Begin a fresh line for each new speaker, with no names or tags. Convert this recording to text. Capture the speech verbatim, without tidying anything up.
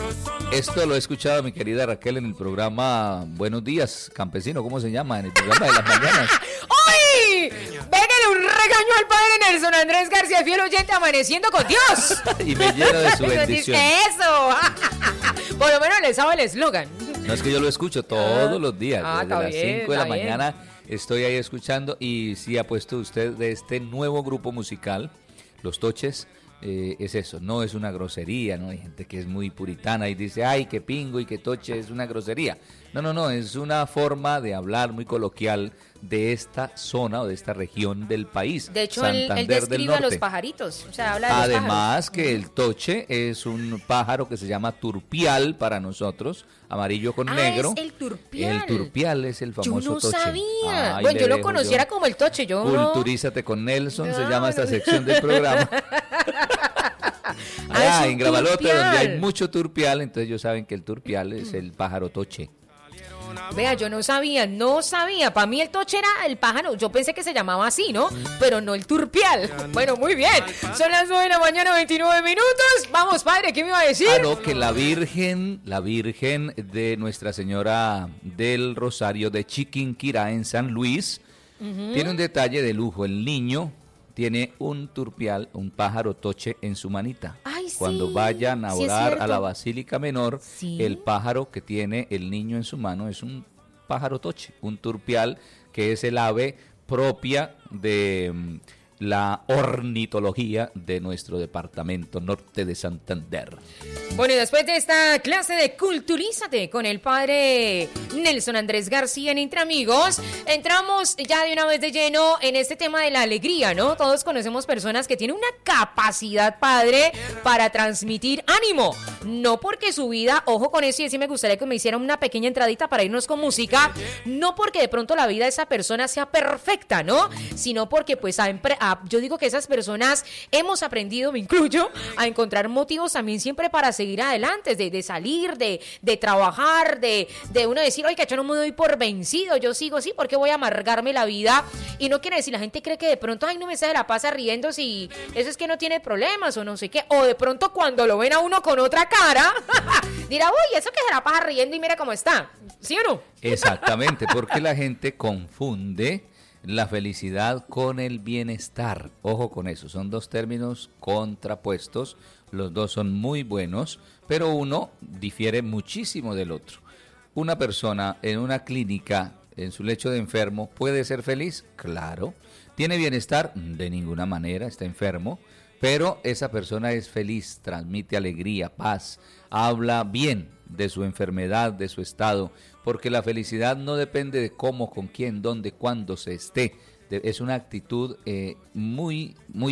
Esto lo he escuchado mi querida Raquel en el programa Buenos Días, Campesino, ¿cómo se llama? En el programa de las mañanas.
¡Uy! Pégale un regaño al padre Nelson Andrés García, fiel oyente, amaneciendo con Dios.
Y me lleno de su bendición.
¡Eso! Por lo menos le sabe el eslogan.
No, es que yo lo escucho todos ah, los días,
ah,
desde las
bien,
cinco de la
bien.
mañana estoy ahí escuchando. Y sí ha puesto usted de este nuevo grupo musical, Los Toches. Eh, es eso, no es una grosería, ¿no? Hay gente que es muy puritana y dice, ay, que pingo y que toche es una grosería. No, no, no, es una forma de hablar muy coloquial de esta zona o de esta región del país.
De hecho, él, él describe a los pajaritos, o sea, habla de
Además
los pájaros.
que el toche es un pájaro que se llama turpial para nosotros, amarillo con
ah,
negro.
Es el turpial.
El turpial es el famoso
yo no
toche.
sabía.
Ay,
bueno, yo lo
dejo,
conociera
yo.
como el toche. Yo
Culturízate con Nelson,
no,
se llama esta
no.
sección del programa.
Ah,
ah, en Gravalote,
turpial.
donde hay mucho turpial, entonces ellos saben que el turpial es el pájaro toche.
Vea, yo no sabía, no sabía. Para mí el toche era el pájaro. Yo pensé que se llamaba así, ¿no? Pero no el turpial. Bueno, muy bien. Son las nueve de la mañana, veintinueve minutos. Vamos, padre, ¿qué me iba a decir?
Ah, no, que la Virgen, la Virgen de Nuestra Señora del Rosario de Chiquinquirá en San Luis, uh-huh. tiene un detalle de lujo. El niño tiene un turpial, un pájaro toche en su manita.
Ay, sí.
Cuando vayan a orar
sí
a la Basílica Menor,
sí.
el pájaro que tiene el niño en su mano es un pájaro toche, un turpial, que es el ave propia de um, la ornitología de nuestro departamento norte de Santander.
Bueno, y después de esta clase de Culturízate con el padre Nelson Andrés García en Entre Amigos, entramos ya de una vez de lleno en este tema de la alegría, ¿no? Todos conocemos personas que tienen una capacidad, padre, para transmitir ánimo. No porque su vida, ojo con eso, y así me gustaría que me hicieran una pequeña entradita para irnos con música, no porque de pronto la vida de esa persona sea perfecta, ¿no? Sino porque pues ha empre- ha, yo digo que esas personas hemos aprendido, me incluyo, a encontrar motivos también siempre para seguir adelante, de, de salir, de, de trabajar, de, de uno decir, oiga, yo no me doy por vencido, yo sigo así, porque voy a amargarme la vida. Y no quiere decir, la gente cree que de pronto, ay, no me se la pasa riendo, si eso es que no tiene problemas o no sé qué, o de pronto cuando lo ven a uno con otra cara, dirá, uy, eso que se la pasa riendo y mira cómo está, ¿sí o no?
Exactamente, porque la gente confunde la felicidad con el bienestar. Ojo con eso, son dos términos contrapuestos, los dos son muy buenos, pero uno difiere muchísimo del otro. Una persona en una clínica, en su lecho de enfermo, ¿puede ser feliz? Claro. ¿Tiene bienestar? De ninguna manera, está enfermo, pero esa persona es feliz, transmite alegría, paz, habla bien de su enfermedad, de su estado, porque la felicidad no depende de cómo, con quién, dónde, cuándo se esté. Es una actitud eh, muy, muy